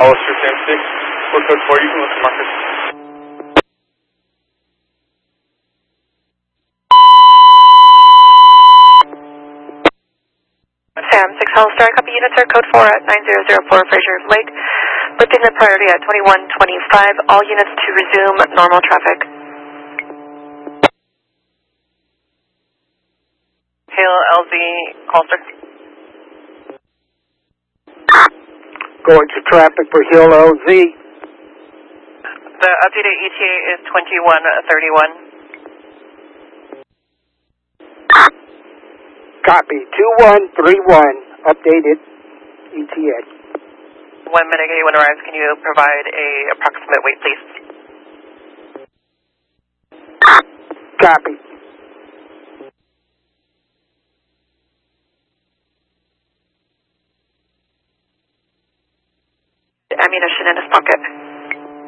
Hollister Sam 6, code 4, you can look at markers. Sam 6 Hollister, copy units are code 4 at 9004 Fraser Lake. Lifting the priority at 2125, all units to resume normal traffic. Halo LZ Hollister. Going to traffic for Hill LZ. The updated ETA is 2131. Copy, 2131, updated ETA. 1 minute, when arrives, can you provide a approximate weight, please? Copy. Ammunition in his pocket.